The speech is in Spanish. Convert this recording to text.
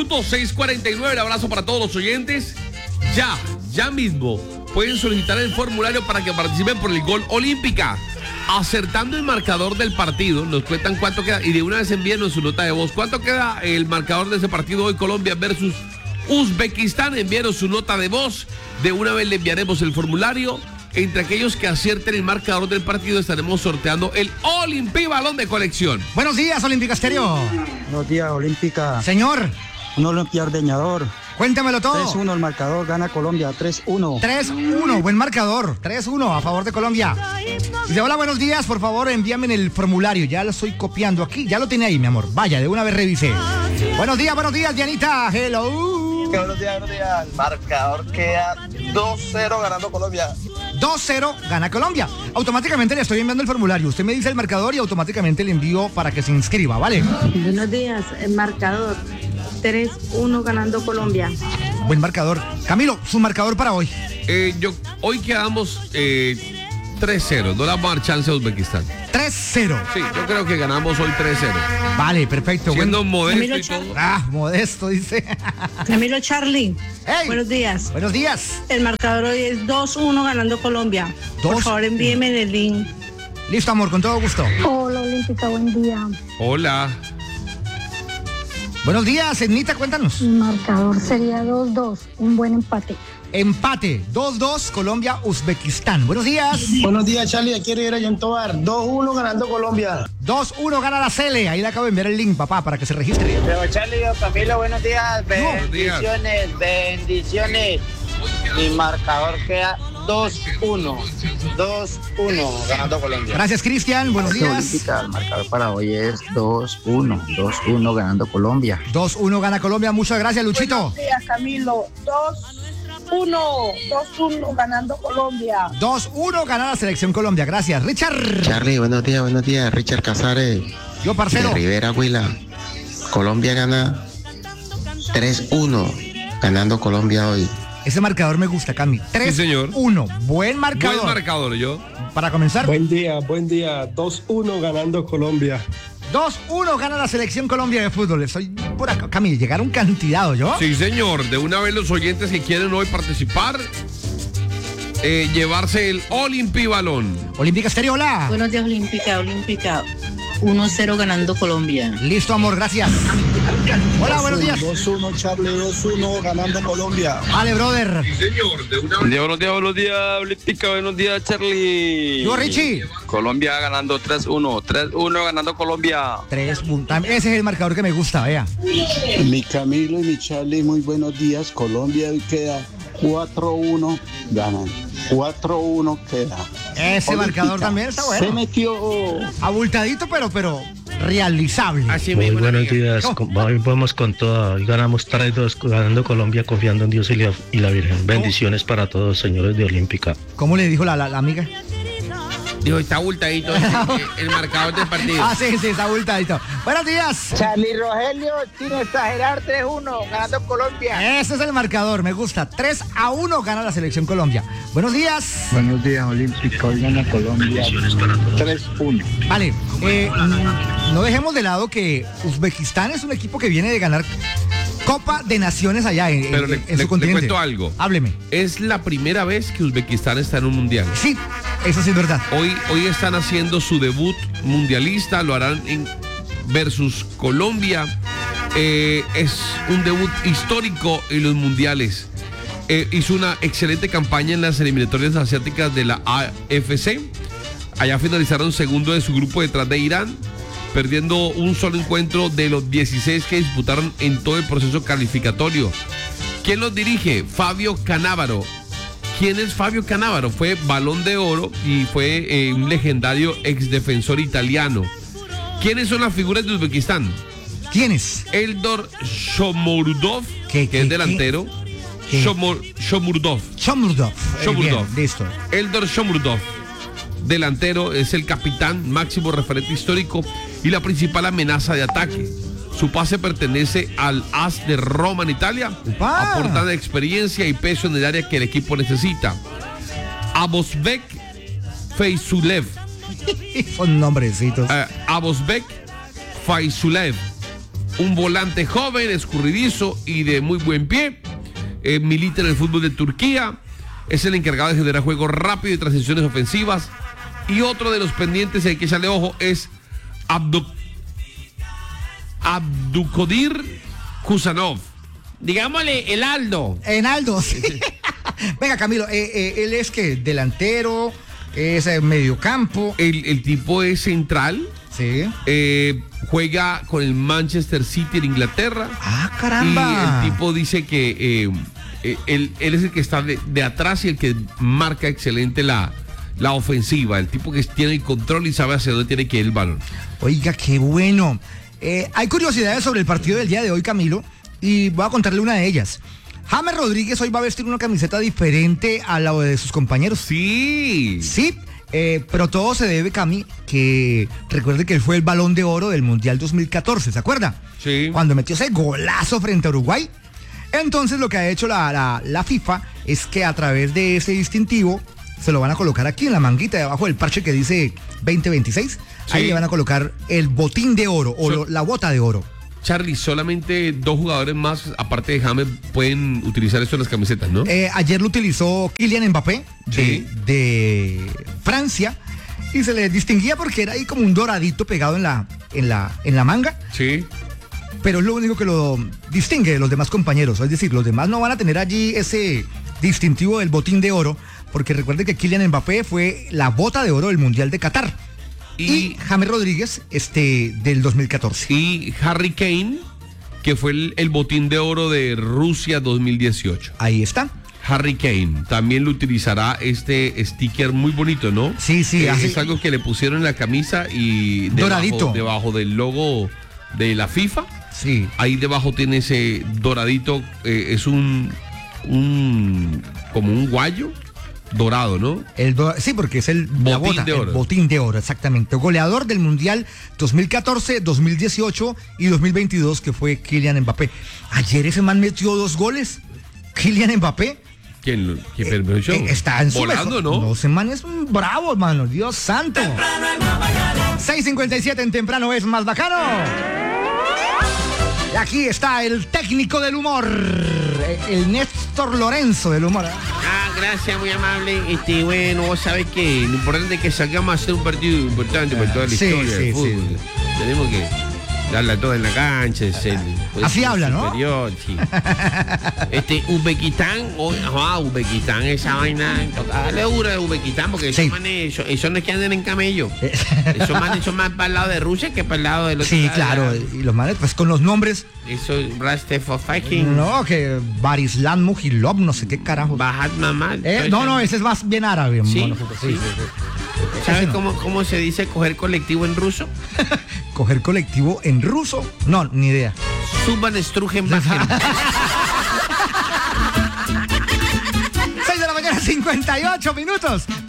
minutos, 6:49. Un abrazo para todos los oyentes. Ya mismo pueden solicitar el formulario para que participen por el Gol Olímpica. Acertando el marcador del partido, nos cuentan cuánto queda y de una vez envíenos su nota de voz. ¿Cuánto queda el marcador de ese partido hoy, Colombia versus Uzbekistán? Envíenos su nota de voz. De una vez le enviaremos el formulario. Entre aquellos que acierten el marcador del partido estaremos sorteando el Olympi Balón de colección. Buenos días, Olímpica Estéreo. Buenos días, Olímpica. Señor. Un Olimpia ordeñador. Cuéntamelo todo. 3-1 el marcador, gana Colombia, 3-1. 3-1, buen marcador. 3-1 a favor de Colombia. Dice, hola, buenos días, por favor, envíame en el formulario. Ya lo estoy copiando aquí, ya lo tiene ahí, mi amor. Vaya, de una vez revisé. Buenos días, Dianita. Hello. Buenos días. El marcador queda 2-0 ganando Colombia. 2-0 gana Colombia. Automáticamente le estoy enviando el formulario. Usted me dice el marcador y automáticamente le envío para que se inscriba, ¿vale? Buenos días, el marcador 3-1 ganando Colombia. Buen marcador. Camilo, su marcador para hoy. Hoy quedamos 3-0. No le vamos a dar chance a Uzbekistán. 3-0. Sí, yo creo que ganamos hoy 3-0. Vale, perfecto. Siendo bueno, modesto y todo. Modesto, dice. Camilo Charlie. Hey, buenos días. Buenos días. El marcador hoy es 2-1 ganando Colombia. Por favor, envíeme el link. Listo, amor, con todo gusto. Hola, Olímpica, buen día. Hola. Buenos días, Ednita, cuéntanos. El marcador sería 2-2, un buen empate. Empate, 2-2, Colombia-Uzbekistán. Buenos días. Buenos días, Charlie, aquí Rivera Yontobar. 2-1 ganando Colombia. 2-1 gana la Cele. Ahí le acabo de enviar el link, papá, para que se registre. Pero Charlie, Camilo, buenos días. Bendiciones, bendiciones. Mi marcador queda 2-1. 2-1 ganando Colombia. Gracias, Cristian. Buenos días. Olímpica, el marcador para hoy es 2-1. 2-1 ganando Colombia. 2-1 gana Colombia. Muchas gracias, Luchito. Buenos días, Camilo. 2-1 ganando Colombia. 2-1 gana la selección Colombia. Gracias, Richard. Charlie, buenos días. Richard Casares. Yo, parcero. De Rivera, Huila. Colombia gana 3-1 ganando Colombia hoy. Ese marcador me gusta, Cami. 3-1. Sí, señor. Buen marcador. Buen marcador, yo. Para comenzar. Buen día. 2-1 ganando Colombia. 2-1 gana la selección Colombia de fútbol. Estoy por acá, Cami. Llegaron cantidad, ¿yo? Sí, señor. De una vez los oyentes que quieren hoy participar, llevarse el Olympi Balón. Olímpica Estéreo, hola. Buenos días, Olímpica. 1-0 ganando Colombia. Listo, amor, gracias. Hola, buenos días. 2-1, Charlie, 2-1 ganando Colombia. Vale, brother. Sí, señor. De una vez. Buenos días, Olímpica. Buenos días, Charlie. Yo, Richie. Colombia ganando 3-1. 3-1 ganando Colombia. 3 puntos. Ese es el marcador que me gusta, vea. Mi Camilo y mi Charlie, muy buenos días. Colombia hoy queda 4-1, ganan. 4-1 queda. Ese Olímpica, marcador también está bueno. Se metió. Abultadito, pero realizable. Así Muy mismo, buenos amiga. días, hoy vamos con toda, hoy ganamos 3-2 ganando Colombia, confiando en Dios y la Virgen. Bendiciones para todos, señores de Olímpica. ¿Cómo le dijo la amiga? Dijo, está abultadito el marcador del partido. Sí, está abultadito. Buenos días. Charlie Rogelio, sin exagerar, 3-1 ganando Colombia. Ese es el marcador, me gusta. 3-1 gana la selección Colombia. Buenos días. Buenos días, Olímpica. Hoy gana Colombia 3-1. Vale, no dejemos de lado que Uzbekistán es un equipo que viene de ganar Copa de Naciones allá en su continente. Le cuento algo. Hábleme. Es la primera vez que Uzbekistán está en un mundial. Sí, eso sí es verdad. Hoy están haciendo su debut mundialista, lo harán versus Colombia. Es un debut histórico en los mundiales. Hizo una excelente campaña en las eliminatorias asiáticas de la AFC. Allá finalizaron segundo de su grupo detrás de Irán, perdiendo un solo encuentro de los 16 que disputaron en todo el proceso calificatorio. ¿Quién los dirige? Fabio Cannavaro. ¿Quién es Fabio Cannavaro? Fue Balón de Oro y fue un legendario exdefensor italiano. ¿Quiénes son las figuras de Uzbekistán? ¿Quiénes? Eldor Shomurodov, que es delantero. Shomurodov. Listo. Eldor Shomurodov, delantero, es el capitán, máximo referente histórico y la principal amenaza de ataque. Su pase pertenece al AS de Roma en Italia, aportando experiencia y peso en el área que el equipo necesita. Abosbek Fayzulev. Son nombrecitos. Abosbek Fayzulev un volante joven, escurridizo y de muy buen pie. Milita en el fútbol de Turquía. Es el encargado de generar juego rápido y transiciones ofensivas. Y otro de los pendientes hay que echarle ojo es Abdukodir Kusanov. Digámosle el Aldo. Enaldo, sí. Venga, Camilo, él es que delantero, es mediocampo. El tipo es central. Sí. Juega con el Manchester City en Inglaterra. Ah, caramba. Y el tipo dice que él es el que está de atrás y el que marca excelente la ofensiva. El tipo que tiene el control y sabe hacia dónde tiene que ir el balón. Oiga, qué bueno. Hay curiosidades sobre el partido del día de hoy, Camilo, y voy a contarle una de ellas. James Rodríguez hoy va a vestir una camiseta diferente a la de sus compañeros. Sí. Sí. Pero todo se debe, Cami, que recuerde que él fue el Balón de Oro del Mundial 2014, ¿se acuerda? Sí. Cuando metió ese golazo frente a Uruguay. Entonces lo que ha hecho la FIFA es que a través de ese distintivo se lo van a colocar aquí en la manguita debajo del parche que dice 2026. Sí. Ahí le van a colocar el botín de oro o la bota de oro. Charlie, solamente 2 jugadores más, aparte de James, pueden utilizar esto en las camisetas, ¿no? Ayer lo utilizó Kylian Mbappé de Francia y se le distinguía porque era ahí como un doradito pegado en la manga. Sí. Pero es lo único que lo distingue de los demás compañeros. Es decir, los demás no van a tener allí ese distintivo del botín de oro, porque recuerde que Kylian Mbappé fue la bota de oro del Mundial de Qatar. Y James Rodríguez, del 2014. Y Harry Kane, que fue el botín de oro de Rusia 2018. Ahí está. Harry Kane también lo utilizará este sticker muy bonito, ¿no? Sí, sí. Es algo que le pusieron en la camisa y doradito. Debajo del logo de la FIFA. Sí. Ahí debajo tiene ese doradito, es como un guayo dorado, ¿no? Sí, porque es el botín de oro, exactamente. Goleador del Mundial 2014, 2018 y 2022, que fue Kylian Mbappé. Ayer ese man metió 2 goles. Kylian Mbappé. ¿Quién está en su volando, ¿no? No, ese man es un bravo, hermano. Dios santo. 6:57 en Temprano es más bacano. Y aquí está el técnico del humor, el Néstor Lorenzo del humor. Gracias, muy amable. Bueno, vos sabés que lo importante es que salgamos a hacer un partido importante para toda la historia del fútbol. Sí. Tenemos que darla toda en la cancha. Así habla, ¿no? Superior, sí. Uzbekistán, Uzbekistán, esa vaina. Dale dura de Uzbekistán, porque esos manes, eso no es que anden en camello. Esos manes son más para el lado de Rusia que para el lado de los. Sí, claro. Y los manes, pues con los nombres. Eso, Rastefo-Faking. No, que Barislan Mujilov, no sé qué carajo. Bajat Mamad. No, ese es más bien árabe. Sí. ¿Sabes cómo se dice coger colectivo en ruso? ¿Coger colectivo en ruso? No, ni idea. Suban Strugen Bajen. 6 de la mañana, 58 minutos.